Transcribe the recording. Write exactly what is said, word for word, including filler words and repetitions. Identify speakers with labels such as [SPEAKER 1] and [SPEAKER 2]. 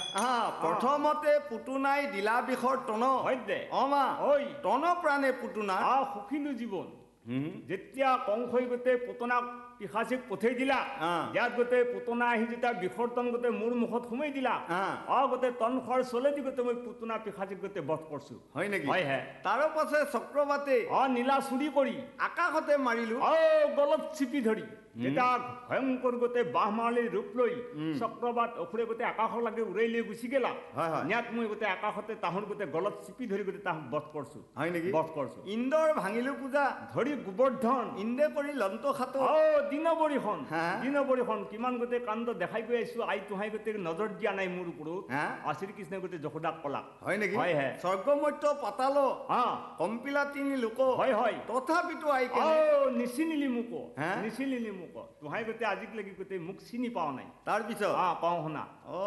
[SPEAKER 1] প্ৰথমতে পুতুনাই দিলা বিষৰ তন
[SPEAKER 2] হয় দে
[SPEAKER 1] অমা
[SPEAKER 2] ঐ
[SPEAKER 1] তন প্ৰাণে পুতুনা
[SPEAKER 2] আ সুখিনু জীৱন যেতিয়া কংসই গোটেই পুতনাক পিশাচিক পঠিয়াই দিলা ইয়াত গোটেই পুতনা আহি যেতিয়া বিসৰ্তন গোটেই মোৰ মুখত সোমাই দিলা অ গোটেই তন খৰ চলে দি গোটেই মই পুতনা পিশাচিক গোটেই বধ কৰছো
[SPEAKER 1] হয় নেকি
[SPEAKER 2] হয় হে
[SPEAKER 1] তাৰ পাছে চক্ৰবাতে
[SPEAKER 2] অ নীলা চুৰি কৰি
[SPEAKER 1] আকাশতে মাৰিলো
[SPEAKER 2] অ গলত চিপি ধৰি যেটা ভয়ংকৰ গোটেই বাহমালী ৰূপ লৈ চক্ৰবাত অখুৰে গোটেই আকাশৰ লাগে উৰাই লৈ গুচি গেলা নিয়াত মই গোটেই আকাশতে তাহৰ গোটেই গলত চিপি ধৰি গোটেই তাহক বধ কৰছো
[SPEAKER 1] হয় নেকি
[SPEAKER 2] বধ কৰছো
[SPEAKER 1] ইন্দৰ ভাঙিলো পূজা
[SPEAKER 2] ধৰি গোবৰ্ধন
[SPEAKER 1] ইন্দে কৰি লন্ত খাত
[SPEAKER 2] অ দিনবৰীখন দিনবৰীখন কিমান গোটেই কাণ্ড দেখাই গৈ আছো আই তোহাই গোটেই নজৰ দিয়া নাই মোৰ ওপৰত আ শ্ৰীকৃষ্ণ গোটেই যশোদাক কলা
[SPEAKER 1] হয় নেকি
[SPEAKER 2] হয় হে
[SPEAKER 1] স্বৰ্গমৰ্ত্য পাতাল
[SPEAKER 2] অ
[SPEAKER 1] কম্পিলা তিনি লোক
[SPEAKER 2] হয় হয়
[SPEAKER 1] তথাপিতো আই
[SPEAKER 2] অ নিচিনিলি মোক নিচিনিলি মোক তোহাই গোটেই আজিক লাগি গোটেই মোক চিনি পাও নাই
[SPEAKER 1] তাৰ পিছত
[SPEAKER 2] অ পাও শুনা